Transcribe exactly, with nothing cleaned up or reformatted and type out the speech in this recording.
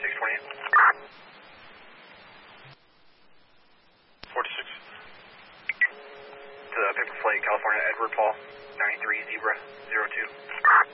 forty-six twenty-eight. forty-six. To the Paper Flight, California, Edward Paul, ninety-three Zebra, zero two.